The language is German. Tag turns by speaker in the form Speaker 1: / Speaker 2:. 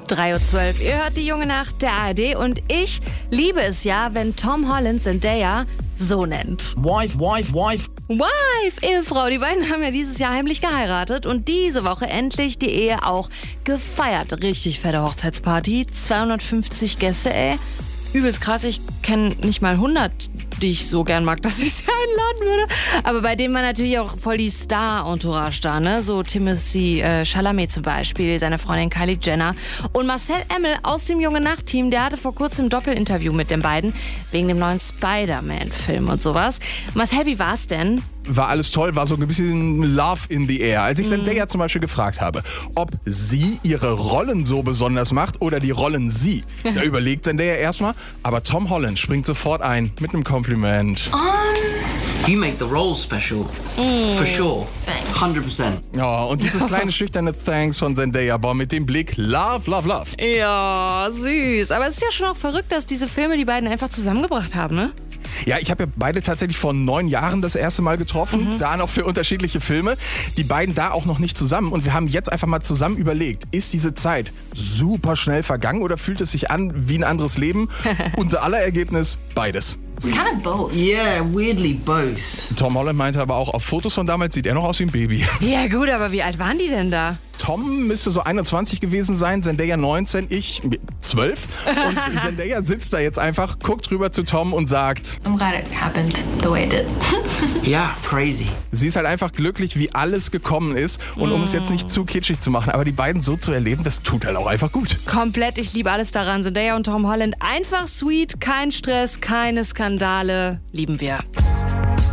Speaker 1: 3:12 Uhr. Ihr hört die junge Nacht der ARD und ich liebe es ja, wenn Tom Holland Zendaya so nennt.
Speaker 2: Wife.
Speaker 1: Ehefrau. Die beiden haben ja dieses Jahr heimlich geheiratet und diese Woche endlich die Ehe auch gefeiert. Richtig fette Hochzeitsparty. 250 Gäste, ey. Übelst krass. Ich kenne nicht mal 100, die ich so gern mag, dass ich sie einladen würde. Aber bei denen war natürlich auch voll die Star-Entourage da, ne? So Timothée Chalamet zum Beispiel, seine Freundin Kylie Jenner. Und Marcel Emmel aus dem Junge Nacht-Team, der hatte vor kurzem ein Doppelinterview mit den beiden, wegen dem neuen Spider-Man-Film und sowas. Marcel, wie war's denn?
Speaker 2: War alles toll, war so ein bisschen Love in the air. Als ich Zendaya zum Beispiel gefragt habe, ob sie ihre Rollen so besonders macht oder die Rollen sie, da überlegt Zendaya erstmal, aber Tom Holland springt sofort ein mit einem Kompliment.
Speaker 3: You make the role special. For sure. 100%.
Speaker 2: Ja, und dieses kleine schüchterne Thanks von Zendaya, boah, mit dem Blick Love.
Speaker 1: Ja, süß. Aber es ist ja schon auch verrückt, dass diese Filme die beiden einfach zusammengebracht haben, ne?
Speaker 2: Ja, ich habe ja beide tatsächlich vor 9 Jahren das erste Mal getroffen, da noch für unterschiedliche Filme. Die beiden da auch noch nicht zusammen und wir haben jetzt einfach mal zusammen überlegt, ist diese Zeit super schnell vergangen oder fühlt es sich an wie ein anderes Leben? Unser aller Ergebnis, beides.
Speaker 4: Kind of both.
Speaker 3: Yeah, weirdly both.
Speaker 2: Tom Holland meinte aber auch, auf Fotos von damals sieht er noch aus wie ein Baby.
Speaker 1: Ja gut, aber wie alt waren die denn da?
Speaker 2: Tom müsste so 21 gewesen sein, Zendaya 19, ich 12. Und Zendaya sitzt da jetzt einfach, guckt rüber zu Tom und sagt,
Speaker 4: I'm glad it happened the way it did.
Speaker 3: Yeah, crazy.
Speaker 2: sie ist halt einfach glücklich, wie alles gekommen ist. Und um es jetzt nicht zu kitschig zu machen, aber die beiden so zu erleben, das tut halt auch einfach gut.
Speaker 1: Komplett, ich liebe alles daran. Zendaya und Tom Holland, einfach sweet, kein Stress, keine Skandale. Lieben wir.